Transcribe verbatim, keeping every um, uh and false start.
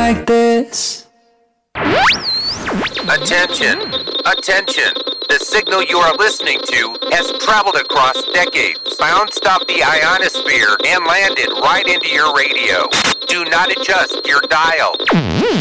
like this. Attention, attention. The signal you are listening to has traveled across decades, bounced off the ionosphere, and landed right into your radio. Do not adjust your dial.